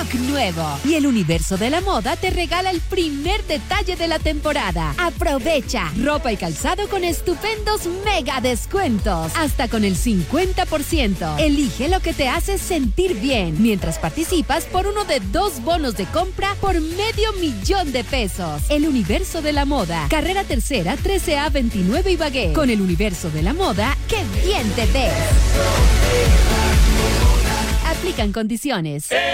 look nuevo. Y el Universo de la Moda te regala el primer detalle de la temporada. Aprovecha ropa y calzado con estupendos mega descuentos. Hasta con el 50%. Elige lo que te hace sentir bien. Mientras participas por uno de 2 bonos de compra por $500,000 El Universo de la Moda. Carrera Tercera, 13A 29 Ibagué. Con el Universo de la Moda, ¡qué bien te ves! Aplican condiciones.